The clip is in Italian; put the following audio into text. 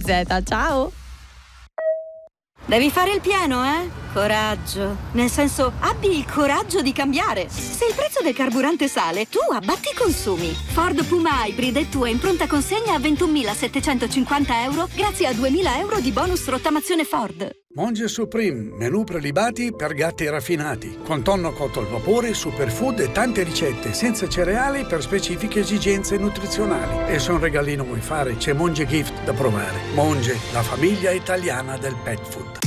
Z. Ciao! Devi fare il pieno, eh? Coraggio. Nel senso, abbi il coraggio di cambiare. Se il prezzo del carburante sale, tu abbatti i consumi. Ford Puma Hybrid è tua in pronta consegna a 21.750 euro grazie a 2.000 euro di bonus rottamazione Ford. Monge Supreme, menù prelibati per gatti raffinati, con tonno cotto al vapore, superfood e tante ricette, senza cereali per specifiche esigenze nutrizionali. E se un regalino vuoi fare, c'è Monge Gift da provare. Monge, la famiglia italiana del pet food.